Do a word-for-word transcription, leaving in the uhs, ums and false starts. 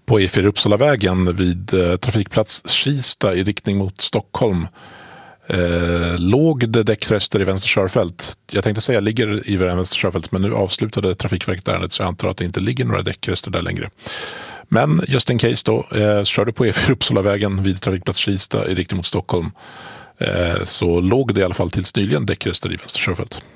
På E fyra Uppsalavägen vid eh, trafikplats Kista i riktning mot Stockholm eh, låg det däckrester i vänster körfält. Jag tänkte säga ligger i vänster körfält, men nu avslutade Trafikverket ärendet, så jag antar att det inte ligger några däckrester där längre. Men just in case då, eh, körde på E fyra Uppsalavägen vid trafikplats Kista i riktning mot Stockholm, eh, så låg det i alla fall tills nyligen däckrester i vänster körfält.